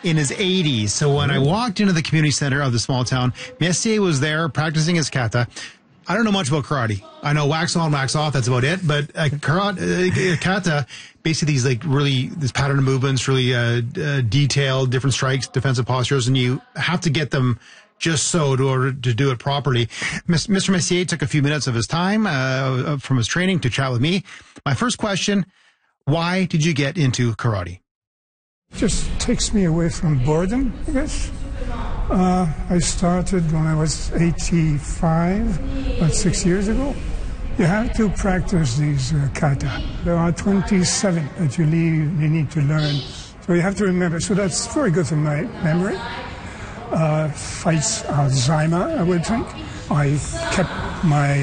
in his 80s. So when I walked into the community center of the small town, Messier was there practicing his kata. I don't know much about karate. I know wax on, wax off. That's about it. But kata, basically these pattern of movements, really detailed, different strikes, defensive postures, and you have to get them just so in order to do it properly. Mr. Messier took a few minutes of his time from his training to chat with me. My first question, why did you get into karate? Just takes me away from boredom, I guess. I started when I was 85, about 6 years ago. You have to practice these kata. There are 27 that you need to learn. So you have to remember. So that's very good for my memory. Fights Alzheimer, I would think. I kept my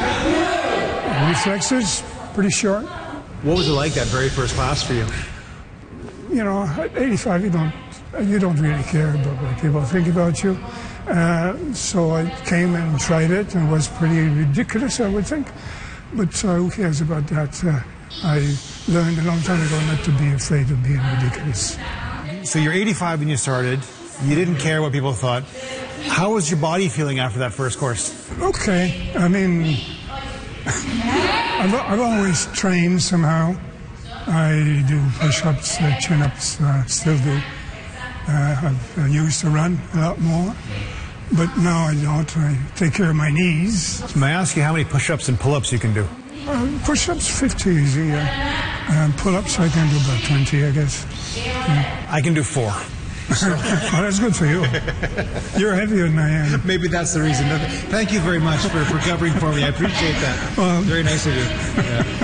reflexes pretty short. What was it like, that very first class for you? You know, at 85, you don't really care about what people think about you. So I came and tried it, and it was pretty ridiculous, I would think. But who cares about that? I learned a long time ago not to be afraid of being ridiculous. So you're 85 when you started. You didn't care what people thought. How was your body feeling after that first course? Okay. I mean, I've always trained somehow. I do push-ups, chin-ups, still do. I used to run a lot more, but now I don't. I take care of my knees. So may I ask you how many push-ups and pull-ups you can do? Push-ups, 50 easy. Pull-ups, I can do about 20, I guess. Yeah. I can do 4. Well, that's good for you. You're heavier than I am. Maybe that's the reason. Thank you very much for covering for me. I appreciate that. Well, very nice of you. Yeah.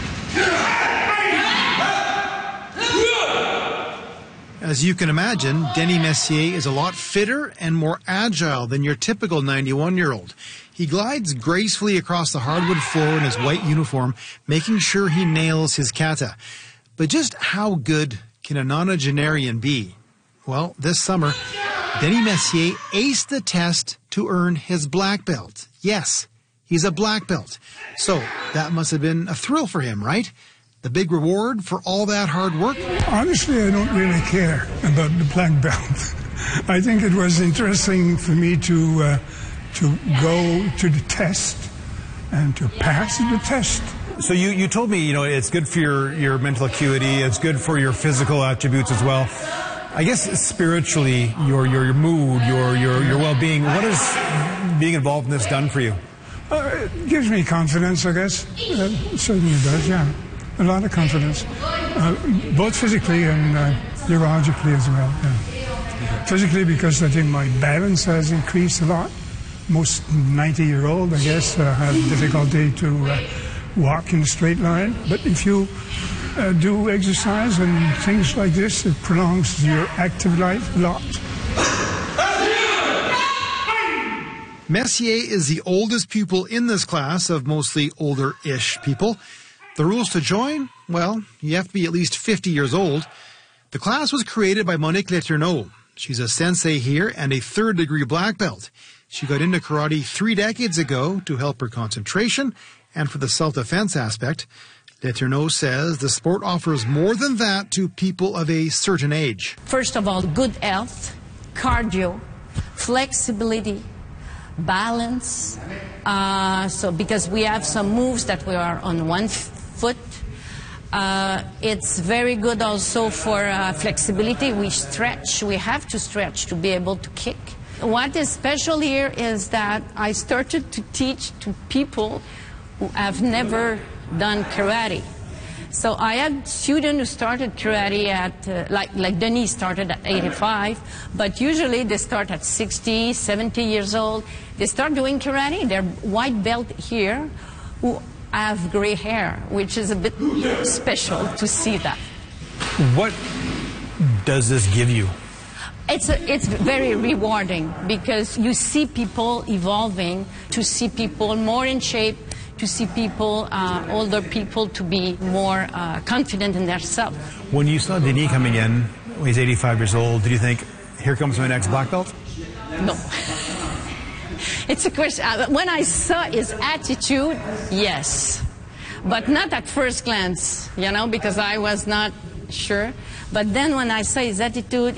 As you can imagine, Denis Messier is a lot fitter and more agile than your typical 91-year-old. He glides gracefully across the hardwood floor in his white uniform, making sure he nails his kata. But just how good can a nonagenarian be? Well, this summer, Denis Messier aced the test to earn his black belt. Yes, he's a black belt. So that must have been a thrill for him, right? The big reward for all that hard work? Honestly, I don't really care about the black belt. I think it was interesting for me to go to the test and to pass the test. So you told me, it's good for your mental acuity, it's good for your physical attributes as well. I guess spiritually, your mood, your well-being, what has being involved in this done for you? It gives me confidence, I guess. It certainly does, yeah. A lot of confidence, both physically and neurologically as well. Yeah. Physically, because I think my balance has increased a lot. Most 90-year-olds, I guess, have difficulty to walk in a straight line. But if you do exercise and things like this, it prolongs your active life a lot. Messier is the oldest pupil in this class of mostly older-ish people. The rules to join? Well, you have to be at least 50 years old. The class was created by Monique Letourneau. She's a sensei here and a third-degree black belt. She got into karate 3 decades ago to help her concentration and for the self-defense aspect. Letourneau says the sport offers more than that to people of a certain age. First of all, good health, cardio, flexibility, balance. So because we have some moves that we are on one foot. It's very good also for flexibility. We stretch. We have to stretch to be able to kick. What is special here is that I started to teach to people who have never done karate. So I had students who started karate at, like Denis started at 85, but usually they start at 60, 70 years old. They start doing karate. They're white belt here who have gray hair, which is a bit special to see that. What does this give you? It's very rewarding because you see people evolving, to see people more in shape, to see people, older people, to be more confident in themselves. When you saw Denis coming in, when he's 85 years old, did you think, here comes my next black belt? No. It's a question. When I saw his attitude, yes. But not at first glance, because I was not sure. But then when I saw his attitude,